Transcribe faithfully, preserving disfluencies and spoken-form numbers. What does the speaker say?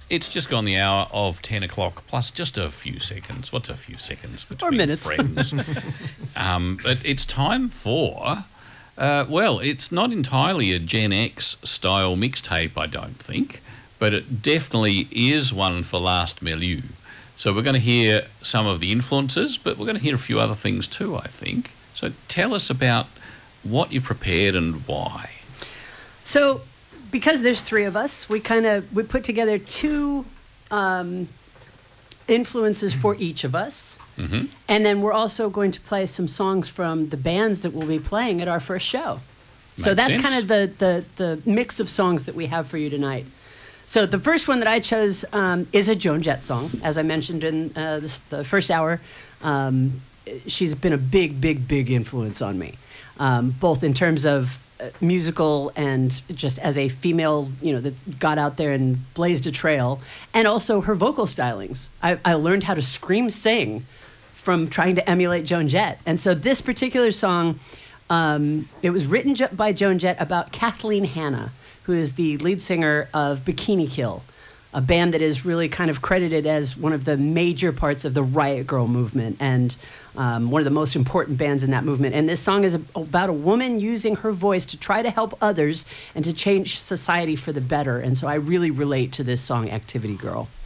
It's just gone the hour of ten o'clock, plus just a few seconds. What's a few seconds between or minutes? friends? um, but it's time for, uh, well, it's not entirely a Gen X style mixtape, I don't think, but it definitely is one for last milieu. So we're going to hear some of the influences, but we're going to hear a few other things too, I think. So tell us about what you've prepared and why. So, because there's three of us, we kind of we put together two um, influences for each of us, Mm-hmm. and then we're also going to play some songs from the bands that we'll be playing at our first show. So Makes that's sense. kind of the, the the mix of songs that we have for you tonight. So the first one that I chose um, is a Joan Jett song, as I mentioned in uh, this, the first hour. Um, she's been a big, big, big influence on me, um, both in terms of uh, musical and just as a female, you know, that got out there and blazed a trail, and also her vocal stylings. I, I learned how to scream sing from trying to emulate Joan Jett. And so this particular song, um, it was written jo- by Joan Jett about Kathleen Hanna, who is the lead singer of Bikini Kill, a band that is really kind of credited as one of the major parts of the Riot Grrrl movement and um, one of the most important bands in that movement. And this song is a- about a woman using her voice to try to help others and to change society for the better. And so I really relate to this song, Activity Girl.